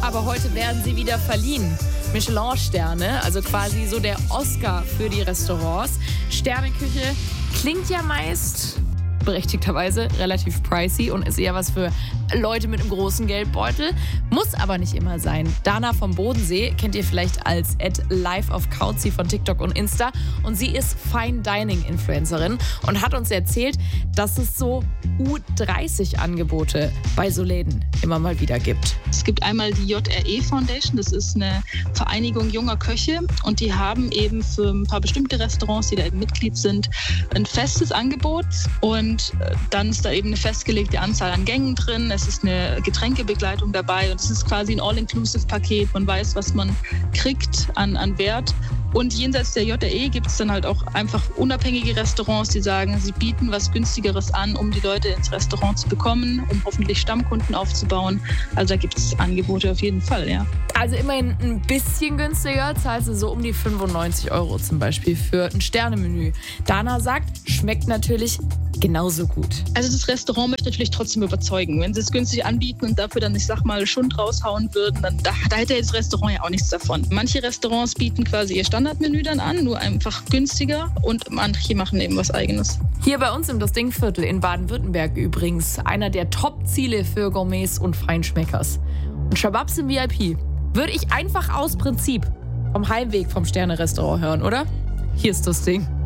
aber heute werden sie wieder verliehen. Michelin-Sterne, also quasi so der Oscar für die Restaurants. Sterneküche klingt ja meist berechtigterweise relativ pricey und ist eher was für Leute mit einem großen Geldbeutel. Muss aber nicht immer sein. Dana vom Bodensee kennt ihr vielleicht als @liveofkauzi von TikTok und Insta. Und sie ist Fine-Dining-Influencerin und hat uns erzählt, dass es so U30-Angebote bei so Läden immer mal wieder gibt. Es gibt einmal die JRE Foundation, das ist eine Vereinigung junger Köche und die haben eben für ein paar bestimmte Restaurants, die da eben Mitglied sind, ein festes Angebot und dann ist da eben eine festgelegte Anzahl an Gängen drin, es ist eine Getränkebegleitung dabei und es ist quasi ein All-Inclusive-Paket, man weiß, was man kriegt an Wert. Und jenseits der JRE gibt es dann halt auch einfach unabhängige Restaurants, die sagen, sie bieten was Günstigeres an, um die Leute ins Restaurant zu bekommen, um hoffentlich Stammkunden aufzubauen. Also da gibt es Angebote auf jeden Fall, ja. Also immerhin ein bisschen günstiger, zahlst du so um die 95 € zum Beispiel für ein Sternemenü. Dana sagt, schmeckt natürlich genauso gut. Also das Restaurant möchte natürlich trotzdem überzeugen. Wenn sie es günstig anbieten und dafür dann, ich sag mal, Schund raushauen würden, dann da hätte das Restaurant ja auch nichts davon. Manche Restaurants bieten quasi ihr Standardmenü dann an, nur einfach günstiger und manche machen eben was Eigenes. Hier bei uns im Das Ding-Viertel in Baden-Württemberg übrigens einer der Top-Ziele für Gourmets und Feinschmeckers. Und Shababs im VIP würde ich einfach aus Prinzip vom Heimweg vom Sterne-Restaurant hören, oder? Hier ist das Ding.